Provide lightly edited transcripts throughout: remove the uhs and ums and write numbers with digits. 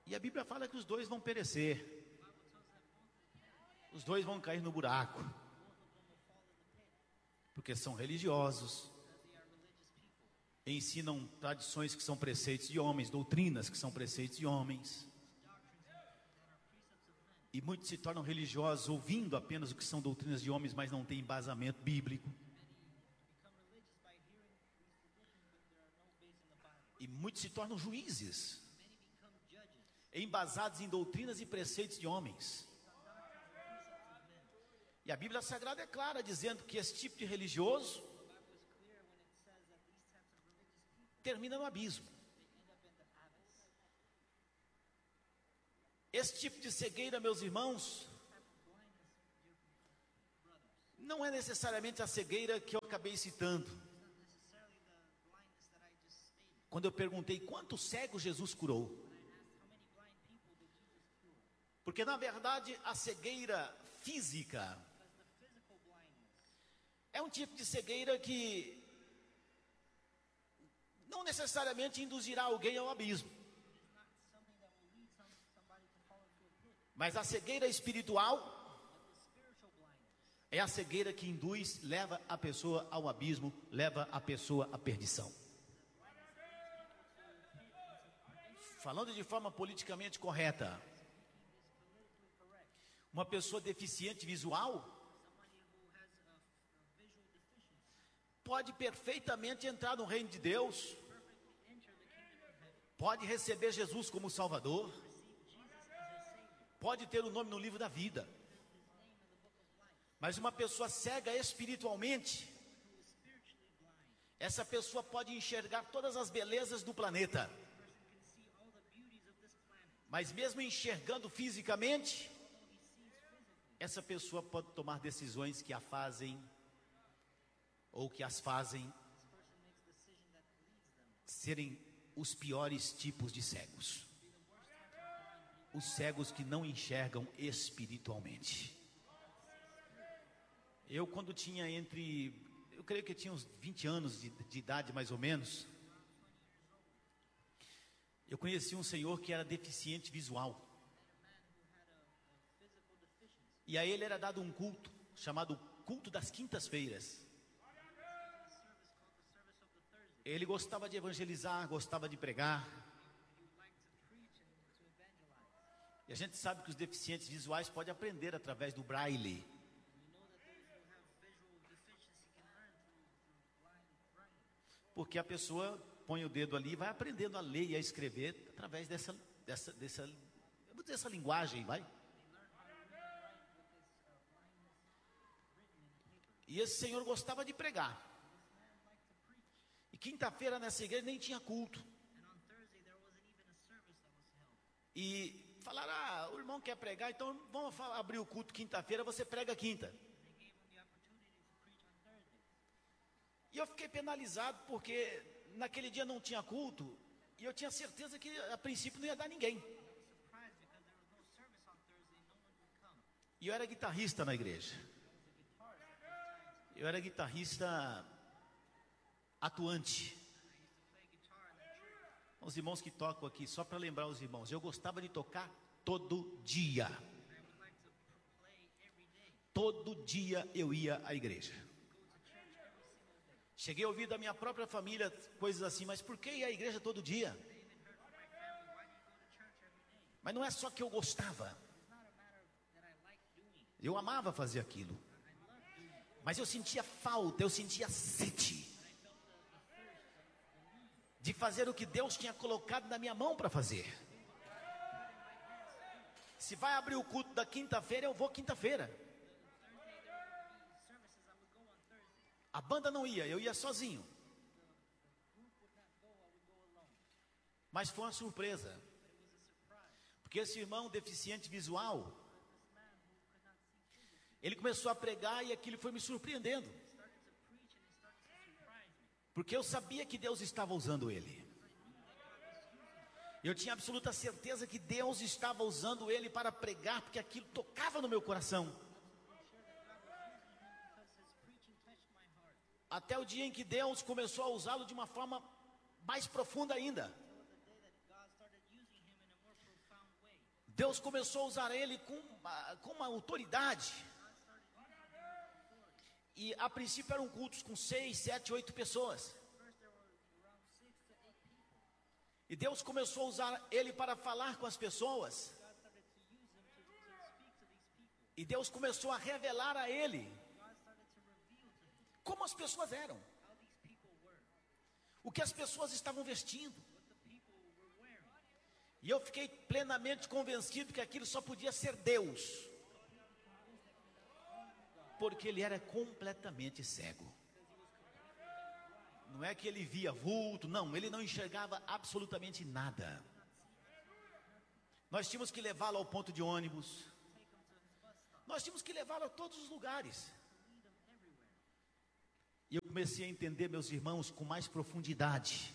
E a Bíblia fala que os dois vão perecer. Os dois vão cair no buraco. Porque são religiosos. Ensinam tradições que são preceitos de homens, doutrinas que são preceitos de homens. E muitos se tornam religiosos ouvindo apenas o que são doutrinas de homens, mas não tem embasamento bíblico. E muitos se tornam juízes, embasados em doutrinas e preceitos de homens. E a Bíblia Sagrada é clara, dizendo que esse tipo de religioso termina no abismo. Esse tipo de cegueira, meus irmãos, não é necessariamente a cegueira que eu acabei citando. Quando eu perguntei quantos cegos Jesus curou. Porque na verdade a cegueira física é um tipo de cegueira que não necessariamente induzirá alguém ao abismo. Mas a cegueira espiritual é a cegueira que induz, leva a pessoa ao abismo, leva a pessoa à perdição. Falando de forma politicamente correta, uma pessoa deficiente visual pode perfeitamente entrar no reino de Deus, pode receber Jesus como Salvador, pode ter o nome no livro da vida. Mas uma pessoa cega espiritualmente, essa pessoa pode enxergar todas as belezas do planeta, mas mesmo enxergando fisicamente, essa pessoa pode tomar decisões que a fazem, ou que as fazem, serem os piores tipos de cegos. Os cegos que não enxergam espiritualmente. Eu quando tinha eu creio que eu tinha uns 20 anos de idade mais ou menos, eu conheci um senhor que era deficiente visual. E a ele era dado um culto, chamado culto das quintas-feiras. Ele gostava de evangelizar, gostava de pregar. E a gente sabe que os deficientes visuais podem aprender através do braille. Porque a pessoa põe o dedo ali e vai aprendendo a ler e a escrever através dessa eu vou dizer essa linguagem, vai. E esse senhor gostava de pregar. E quinta-feira nessa igreja nem tinha culto. E falaram, o irmão quer pregar, então vamos abrir o culto quinta-feira, você prega quinta. E eu fiquei penalizado porque naquele dia não tinha culto. E eu tinha certeza que a princípio não ia dar ninguém. E eu era guitarrista na igreja. Eu era guitarrista atuante. Os irmãos que tocam aqui, só para lembrar os irmãos, eu gostava de tocar todo dia. Todo dia eu ia à igreja. Cheguei a ouvir da minha própria família coisas assim, mas por que ir à igreja todo dia? Mas não é só que eu gostava. Eu amava fazer aquilo. Mas eu sentia falta, eu sentia sede de fazer o que Deus tinha colocado na minha mão para fazer. Se vai abrir o culto da quinta-feira, eu vou quinta-feira. A banda não ia, eu ia sozinho. Mas foi uma surpresa. Porque esse irmão deficiente visual, ele começou a pregar e aquilo foi me surpreendendo. Porque eu sabia que Deus estava usando ele. Eu tinha absoluta certeza que Deus estava usando ele para pregar, porque aquilo tocava no meu coração. Até o dia em que Deus começou a usá-lo de uma forma mais profunda ainda. Deus começou a usar ele com uma autoridade. E a princípio eram cultos com 6, 7, 8 pessoas. E Deus começou a usar ele para falar com as pessoas. E Deus começou a revelar a ele como as pessoas eram, o que as pessoas estavam vestindo. E eu fiquei plenamente convencido que aquilo só podia ser Deus, porque ele era completamente cego. Não é que ele via vulto, não, ele não enxergava absolutamente nada. Nós tínhamos que levá-lo ao ponto de ônibus, nós tínhamos que levá-lo a todos os lugares. E eu comecei a entender, meus irmãos, com mais profundidade,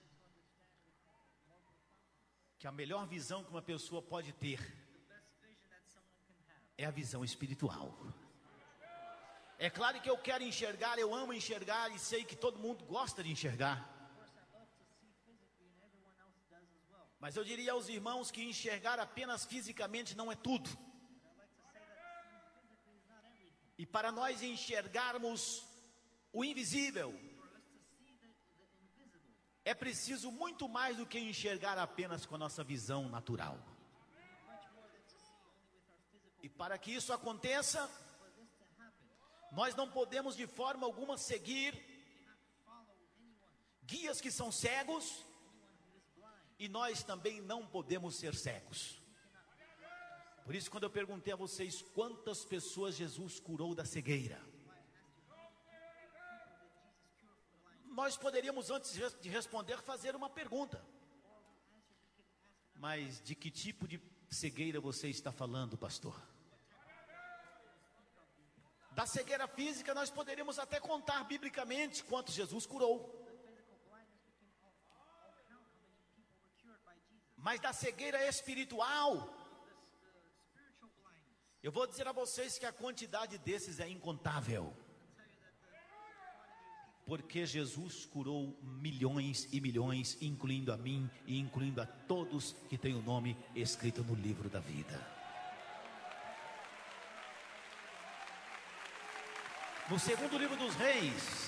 que a melhor visão que uma pessoa pode ter é a visão espiritual. É claro que eu quero enxergar, eu amo enxergar e sei que todo mundo gosta de enxergar. Mas eu diria aos irmãos que enxergar apenas fisicamente não é tudo. E para nós enxergarmos o invisível, é preciso muito mais do que enxergar apenas com a nossa visão natural. E para que isso aconteça, nós não podemos de forma alguma seguir guias que são cegos, e nós também não podemos ser cegos. Por isso, quando eu perguntei a vocês quantas pessoas Jesus curou da cegueira, nós poderíamos, antes de responder, fazer uma pergunta: mas de que tipo de cegueira você está falando, pastor? Da cegueira física nós poderíamos até contar biblicamente quantos Jesus curou. Mas da cegueira espiritual, eu vou dizer a vocês que a quantidade desses é incontável. Porque Jesus curou milhões e milhões, incluindo a mim e incluindo a todos que têm o nome escrito no livro da vida. No segundo livro dos Reis,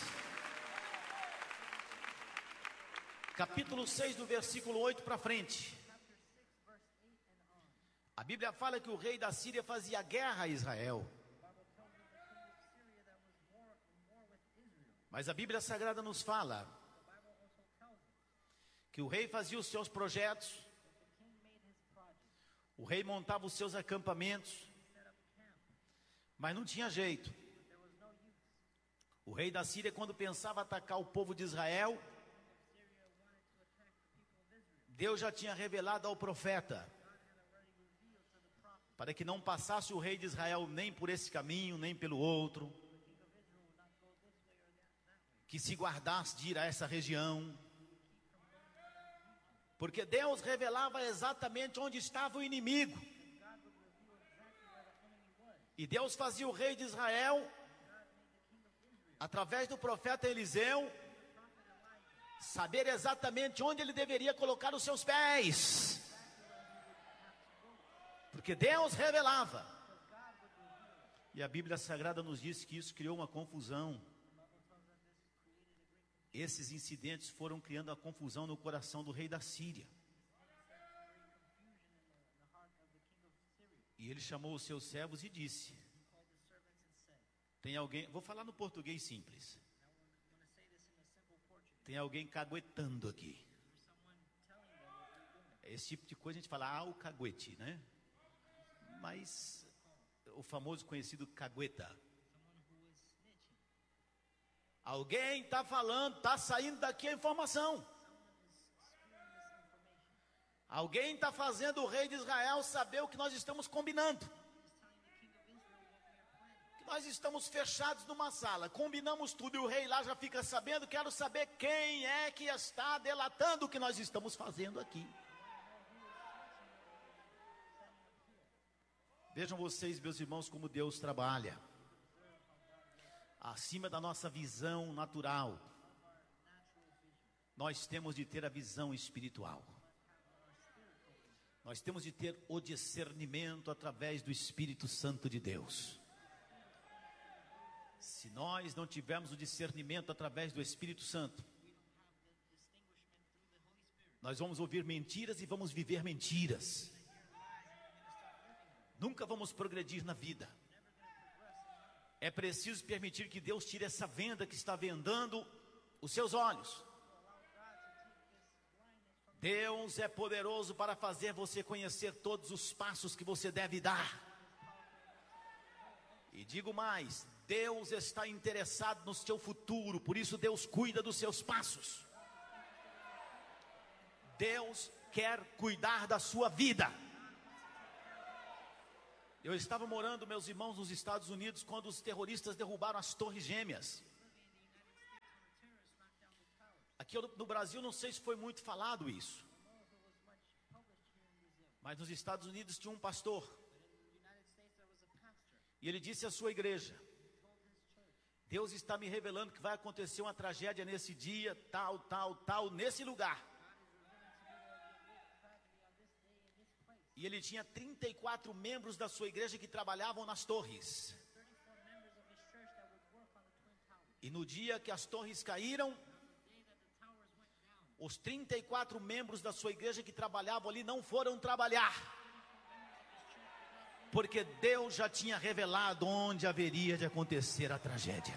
capítulo 6, do versículo 8 para frente, a Bíblia fala que o rei da Síria fazia guerra a Israel. Mas a Bíblia Sagrada nos fala que o rei fazia os seus projetos, o rei montava os seus acampamentos, mas não tinha jeito. O rei da Síria, quando pensava atacar o povo de Israel, Deus já tinha revelado ao profeta, para que não passasse o rei de Israel nem por esse caminho, nem pelo outro, que se guardasse de ir a essa região, porque Deus revelava exatamente onde estava o inimigo, e Deus fazia o rei de Israel, através do profeta Eliseu, saber exatamente onde ele deveria colocar os seus pés, porque Deus revelava. E a Bíblia Sagrada nos diz que isso criou uma confusão. Esses incidentes foram criando a confusão no coração do rei da Síria. E ele chamou os seus servos e disse: tem alguém, vou falar no português simples, tem alguém caguetando aqui. Esse tipo de coisa a gente fala, o caguete, né? Mas o famoso conhecido cagueta. Alguém está falando, está saindo daqui a informação. Alguém está fazendo o rei de Israel saber o que nós estamos combinando. Que nós estamos fechados numa sala, combinamos tudo e o rei lá já fica sabendo. Quero saber quem é que está delatando o que nós estamos fazendo aqui. Vejam vocês, meus irmãos, como Deus trabalha. Acima da nossa visão natural, nós temos de ter a visão espiritual. Nós temos de ter o discernimento através do Espírito Santo de Deus. Se nós não tivermos o discernimento através do Espírito Santo, nós vamos ouvir mentiras e vamos viver mentiras. Nunca vamos progredir na vida. É preciso permitir que Deus tire essa venda que está vendando os seus olhos. Deus é poderoso para fazer você conhecer todos os passos que você deve dar. E digo mais, Deus está interessado no seu futuro, por isso Deus cuida dos seus passos. Deus quer cuidar da sua vida. Eu estava morando, meus irmãos, nos Estados Unidos, quando os terroristas derrubaram as Torres Gêmeas. Aqui no Brasil, não sei se foi muito falado isso, mas nos Estados Unidos tinha um pastor, e ele disse à sua igreja: Deus está me revelando que vai acontecer uma tragédia nesse dia, tal, nesse lugar. E ele tinha 34 membros da sua igreja que trabalhavam nas torres. E no dia que as torres caíram, os 34 membros da sua igreja que trabalhavam ali não foram trabalhar, porque Deus já tinha revelado onde haveria de acontecer a tragédia.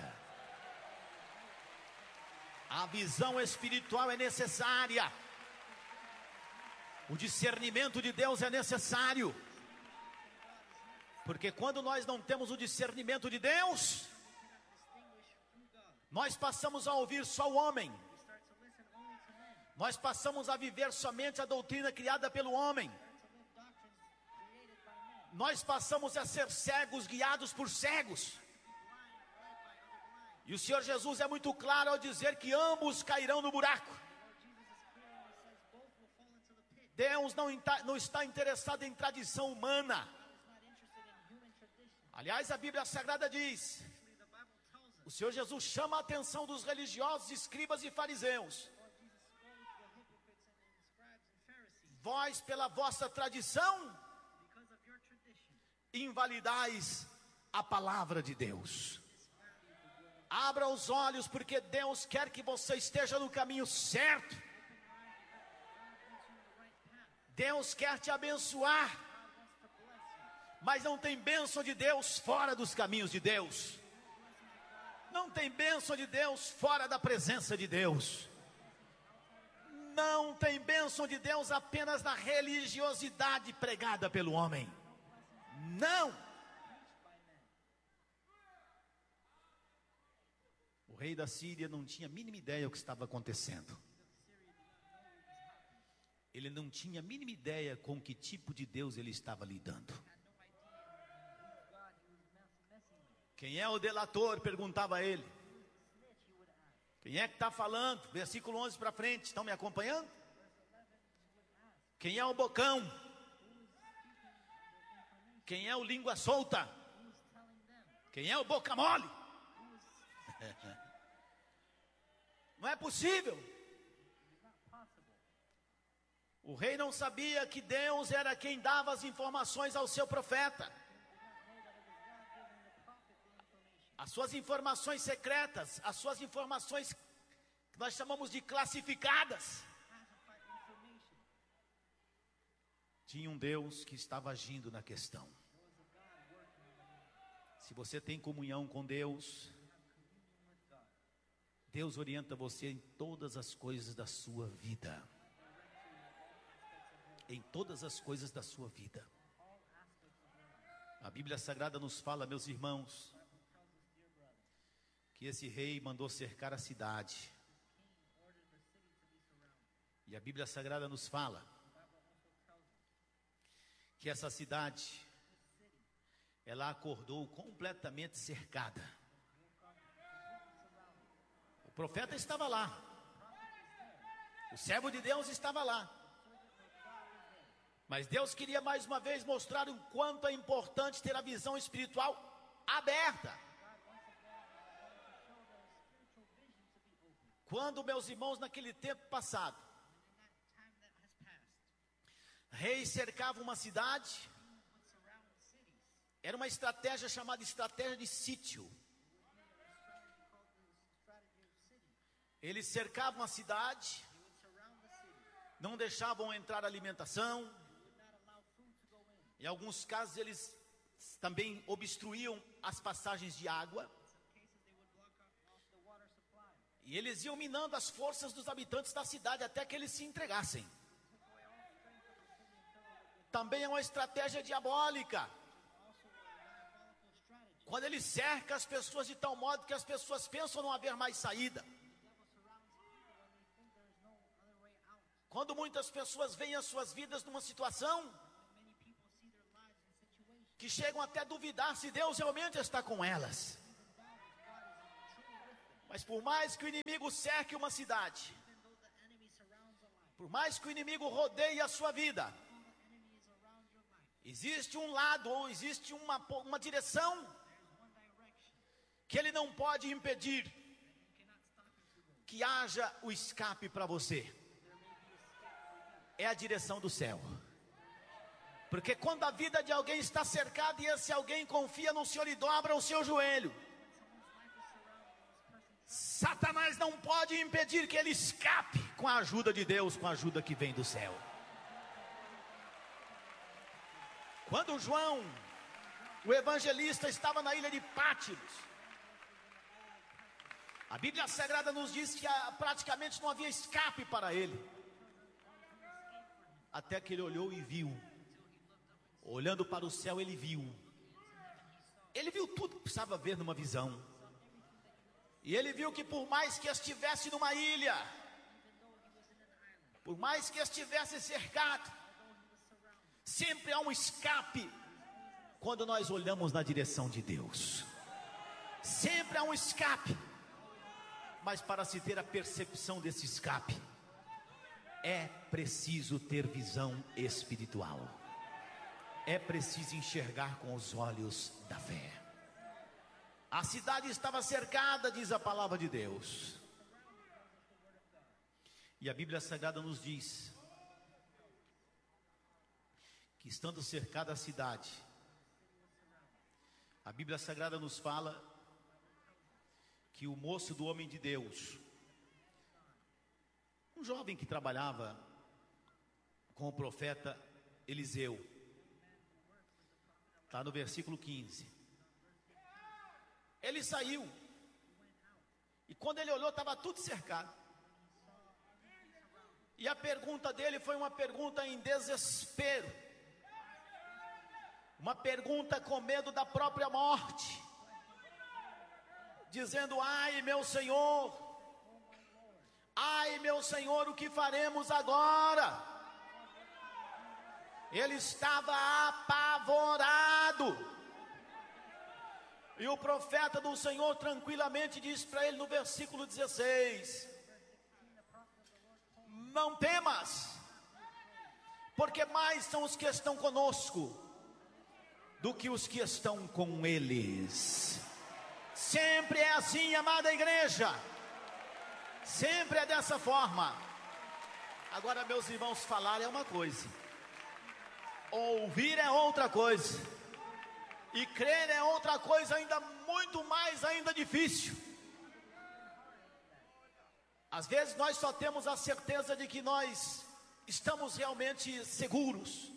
A visão espiritual é necessária. O discernimento de Deus é necessário. Porque quando nós não temos o discernimento de Deus, nós passamos a ouvir só o homem. Nós passamos a viver somente a doutrina criada pelo homem. Nós passamos a ser cegos, guiados por cegos. E o Senhor Jesus é muito claro ao dizer que ambos cairão no buraco. Deus não está interessado em tradição humana. Aliás, a Bíblia Sagrada diz, o Senhor Jesus chama a atenção dos religiosos, escribas e fariseus. Vós, pela vossa tradição, invalidais a palavra de Deus. Abra os olhos, porque Deus quer que você esteja no caminho certo. Deus quer te abençoar, mas não tem bênção de Deus fora dos caminhos de Deus. Não tem bênção de Deus fora da presença de Deus. Não tem bênção de Deus apenas na religiosidade pregada pelo homem. Não. O rei da Síria não tinha a mínima ideia do que estava acontecendo. Ele não tinha a mínima ideia com que tipo de Deus ele estava lidando. Quem é o delator? Perguntava ele. Quem é que está falando? Versículo 11 para frente, estão me acompanhando? Quem é o bocão? Quem é o língua solta? Quem é o boca mole? Não é possível. O rei não sabia que Deus era quem dava as informações ao seu profeta. As suas informações secretas, as suas informações que nós chamamos de classificadas. Tinha um Deus que estava agindo na questão. Se você tem comunhão com Deus, Deus orienta você em todas as coisas da sua vida. Em todas as coisas da sua vida. A Bíblia Sagrada nos fala, meus irmãos, que esse rei mandou cercar a cidade. E a Bíblia Sagrada nos fala que essa cidade, ela acordou completamente cercada. O profeta estava lá. O servo de Deus estava lá. Mas Deus queria mais uma vez mostrar o quanto é importante ter a visão espiritual aberta. Quando, meus irmãos, naquele tempo passado, Reis cercavam uma cidade. Era uma estratégia chamada estratégia de sítio. Eles cercavam a cidade, não deixavam entrar alimentação. Em alguns casos eles também obstruíam as passagens de água. E eles iam minando as forças dos habitantes da cidade até que eles se entregassem. Também é uma estratégia diabólica. Quando ele cerca as pessoas de tal modo que as pessoas pensam não haver mais saída. Quando muitas pessoas veem as suas vidas numa situação que chegam até a duvidar se Deus realmente está com elas. Mas por mais que o inimigo cerque uma cidade, por mais que o inimigo rodeie a sua vida, existe um lado ou existe uma direção que ele não pode impedir que haja o escape para você. É a direção do céu. Porque quando a vida de alguém está cercada e esse alguém confia no Senhor e dobra o seu joelho, Satanás não pode impedir que ele escape com a ajuda de Deus, com a ajuda que vem do céu. Quando João, o evangelista, estava na ilha de Pátimos, a Bíblia Sagrada nos diz que praticamente não havia escape para ele. Até que ele olhou e viu. Olhando para o céu, ele viu. Ele viu tudo que precisava ver numa visão. E ele viu que por mais que estivesse numa ilha, por mais que estivesse cercado, sempre há um escape quando nós olhamos na direção de Deus. Sempre há um escape. Mas para se ter a percepção desse escape, é preciso ter visão espiritual. É preciso enxergar com os olhos da fé. A cidade estava cercada, diz a palavra de Deus. E a Bíblia Sagrada nos diz que estando cercada a cidade, a Bíblia Sagrada nos fala que o moço do homem de Deus, um jovem que trabalhava com o profeta Eliseu, está no versículo 15. Ele saiu, e quando ele olhou, estava tudo cercado. E a pergunta dele foi uma pergunta em desespero, uma pergunta com medo da própria morte, dizendo: ai meu Senhor, o que faremos agora? Ele estava apavorado. E o profeta do Senhor tranquilamente diz para ele no versículo 16: não temas, porque mais são os que estão conosco do que os que estão com eles. Sempre é assim, amada igreja. Sempre é dessa forma. Agora, meus irmãos, falar é uma coisa, ouvir é outra coisa, e crer é outra coisa, ainda muito mais ainda difícil. Às vezes nós só temos a certeza de que nós estamos realmente seguros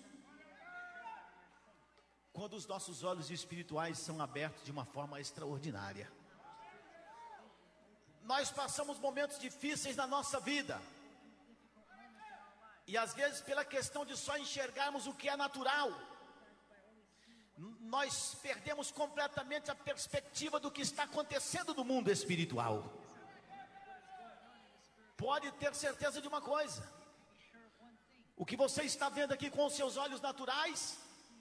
quando os nossos olhos espirituais são abertos de uma forma extraordinária. Nós passamos momentos difíceis na nossa vida, e às vezes pela questão de só enxergarmos o que é natural, nós perdemos completamente a perspectiva do que está acontecendo no mundo espiritual. Pode ter certeza de uma coisa: o que você está vendo aqui com os seus olhos naturais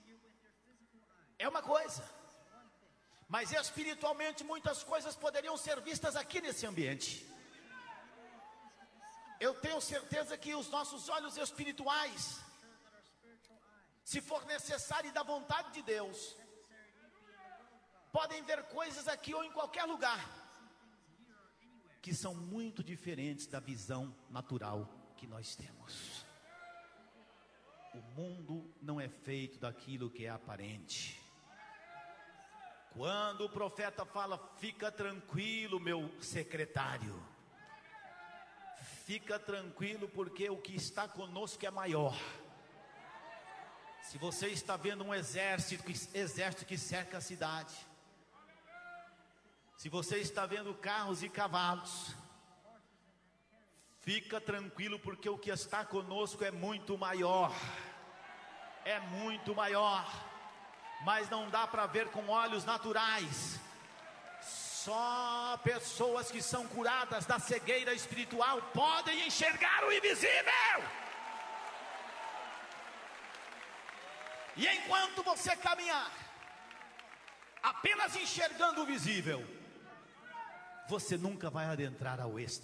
é uma coisa, mas espiritualmente muitas coisas poderiam ser vistas aqui nesse ambiente. Eu tenho certeza que os nossos olhos espirituais, se for necessário e da vontade de Deus, podem ver coisas aqui ou em qualquer lugar que são muito diferentes da visão natural que nós temos. O mundo não é feito daquilo que é aparente. Quando o profeta fala, fica tranquilo, meu secretário, fica tranquilo, porque o que está conosco é maior. Se você está vendo um exército que cerca a cidade, se você está vendo carros e cavalos, fica tranquilo, porque o que está conosco é muito maior. É muito maior. Mas não dá para ver com olhos naturais. Só pessoas que são curadas da cegueira espiritual podem enxergar o invisível. E enquanto você caminhar apenas enxergando o visível, você nunca vai adentrar ao êxtase.